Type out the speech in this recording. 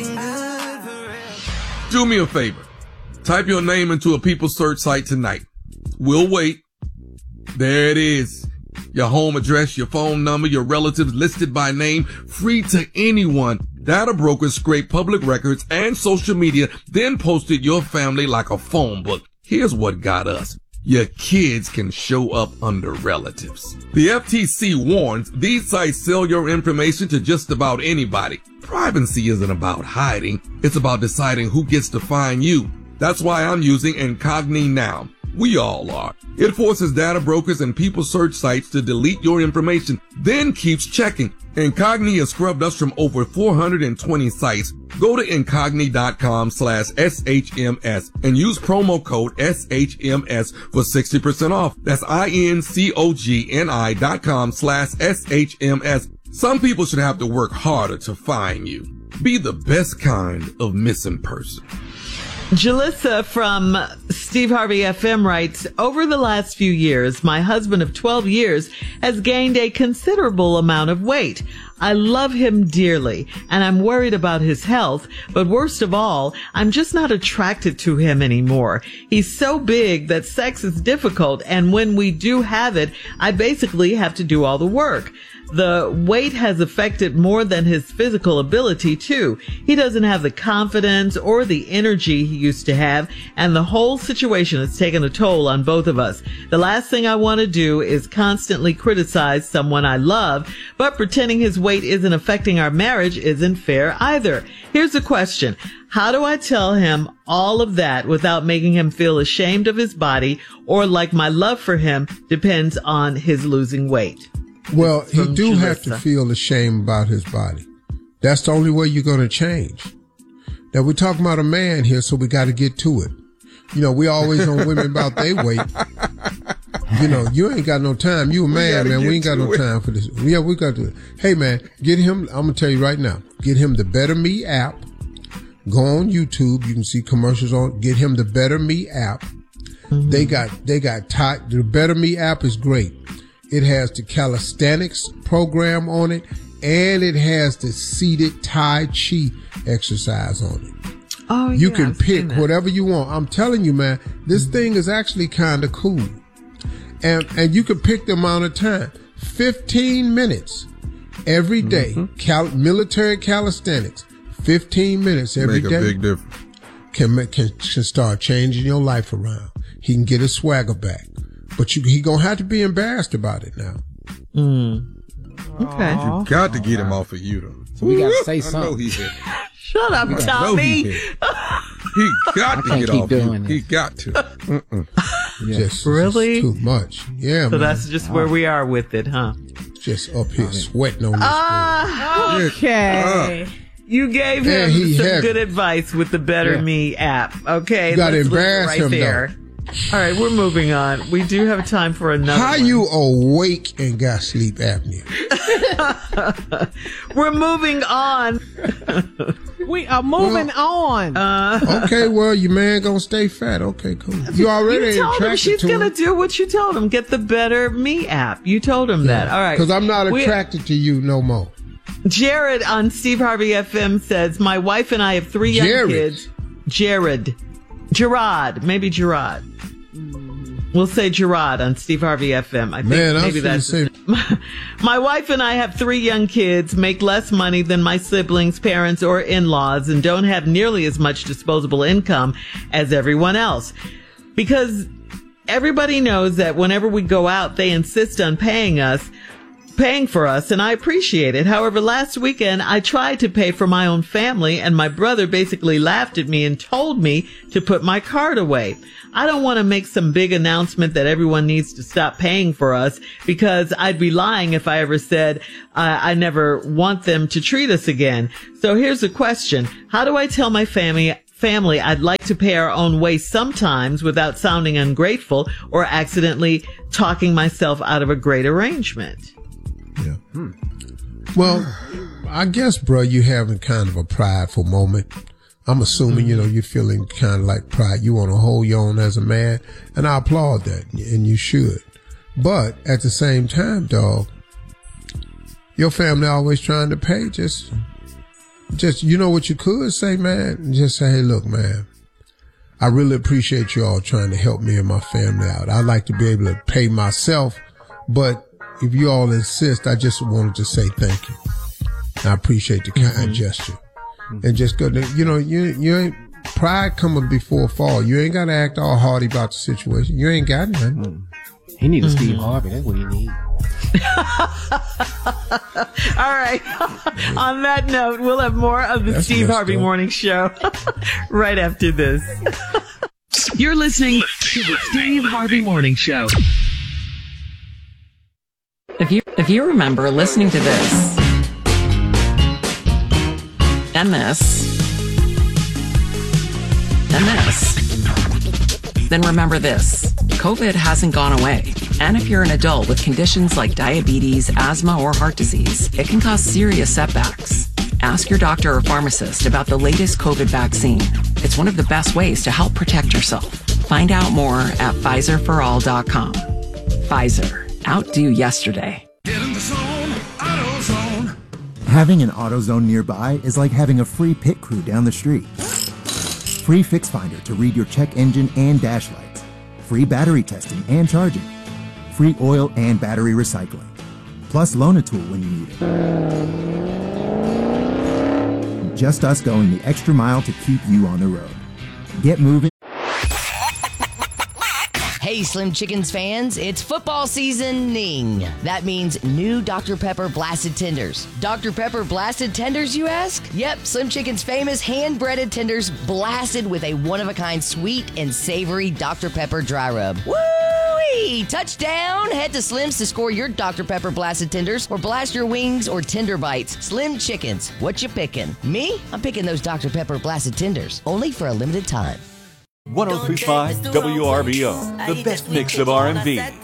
Do me a favor. Type your name into a People search site tonight. We'll wait. There it is. Your home address, your phone number, your relatives listed by name, free to anyone. Data brokers scrape public records and social media, then posted your family like a phone book. Here's what got us. Your kids can show up under relatives. The FTC warns these sites sell your information to just about anybody. Privacy isn't about hiding. It's about deciding who gets to find you. That's why I'm using Incogni now. We all are. It forces data brokers and people search sites to delete your information, then keeps checking. Incogni has scrubbed us from over 420 sites. Go to incogni.com/SHMS and use promo code SHMS for 60% off. That's INCOGNI.com/SHMS. Some people should have to work harder to find you. Be the best kind of missing person. Jalissa from Steve Harvey FM writes, over the last few years, my husband of 12 years has gained a considerable amount of weight. I love him dearly, and I'm worried about his health, but worst of all, I'm just not attracted to him anymore. He's so big that sex is difficult, and when we do have it, I basically have to do all the work. The weight has affected more than his physical ability, too. He doesn't have the confidence or the energy he used to have, and the whole situation has taken a toll on both of us. The last thing I want to do is constantly criticize someone I love, but pretending his weight isn't affecting our marriage isn't fair either. Here's the question. How do I tell him all of that without making him feel ashamed of his body or like my love for him depends on his losing weight? Well, he do have to feel ashamed about his body. That's the only way you're going to change. Now, we're talking about a man here, so we got to get to it. You know, we always on women about their weight. You know, you ain't got no time. You a man, man. We ain't got no time for this. Yeah, we got to. Hey, man, get him. I'm going to tell you right now. Get him the Better Me app. Go on YouTube. You can see commercials on. Get him the Better Me app. Mm-hmm. The Better Me app is great. It has the calisthenics program on it, and it has the seated Tai Chi exercise on it. Oh, you can pick whatever you want. I'm telling you, man, this thing is actually kind of cool. And you can pick the amount of time. 15 minutes every day. Military calisthenics. 15 minutes every day. Make a big difference. Can start changing your life around. He can get his swagger back. But he gonna have to be embarrassed about it now. Okay. You got to get him off of you, though. So we gotta say something. Shut up, Tommy. He got to get off you. He got to. Just really? Too much. Yeah, so man. That's just where we are with it, huh? Just up here sweating on this. Okay. You gave him some good advice with the Better Me app. Okay. You got to embarrass him, there. Though. All right, we're moving on. We do have time for another How one. You awake and got sleep apnea? We're moving on. We are moving on. Okay, well, your man gonna stay fat. Okay, cool. You already told him she's gonna do what you told him. Get the Better Me app. You told him that. All right. Because I'm not attracted to you no more. Jared on Steve Harvey FM says, my wife and I have 3 young kids. Gerard. Maybe Gerard. We'll say Gerard on Steve Harvey FM. I think maybe that's My wife and I have 3 young kids, make less money than my siblings, parents, or in-laws, and don't have nearly as much disposable income as everyone else. Because everybody knows that whenever we go out, they insist on paying for us, and I appreciate it. However, last weekend, I tried to pay for my own family, and my brother basically laughed at me and told me to put my card away. I don't want to make some big announcement that everyone needs to stop paying for us, because I'd be lying if I ever said I never want them to treat us again. So here's the question. How do I tell my family I'd like to pay our own way sometimes without sounding ungrateful or accidentally talking myself out of a great arrangement? Yeah. Well, I guess, bro, you're having kind of a prideful moment. I'm assuming, you're feeling kind of like pride. You want to hold your own as a man, and I applaud that, and you should. But at the same time, dog, your family always trying to pay. Just just, you know what you could say, man? Just say, hey, look, man, I really appreciate you all trying to help me and my family out. I'd like to be able to pay myself, but if you all insist, I just wanted to say thank you. I appreciate the kind gesture. And just go to, you know, you ain't, pride coming before fall. You ain't got to act all haughty about the situation. You ain't got nothing. He need a Steve Harvey. That's what he need. All right. On that note, we'll have more of the Steve Harvey Morning Show right after this. You're listening to the Steve Harvey Morning Show. If you remember listening to this and this and this, then remember this. COVID hasn't gone away. And if you're an adult with conditions like diabetes, asthma, or heart disease, it can cause serious setbacks. Ask your doctor or pharmacist about the latest COVID vaccine. It's one of the best ways to help protect yourself. Find out more at PfizerForAll.com. Pfizer. Outdo yesterday. Get in the zone, AutoZone. Having an AutoZone nearby is like having a free pit crew down the street. Free Fix Finder to read your check engine and dash lights. Free battery testing and charging. Free oil and battery recycling. Plus loan a tool when you need it. Just us going the extra mile to keep you on the road. Get moving. Hey, Slim Chickens fans, it's football seasoning. That means new Dr. Pepper Blasted Tenders. Dr. Pepper Blasted Tenders, you ask? Yep, Slim Chickens' famous hand-breaded tenders blasted with a one-of-a-kind sweet and savory Dr. Pepper dry rub. Woo-wee! Touchdown! Head to Slim's to score your Dr. Pepper Blasted Tenders or blast your wings or tender bites. Slim Chickens, what you picking? Me? I'm picking those Dr. Pepper Blasted Tenders, only for a limited time. 103.5 WRBO, the best mix of R&B.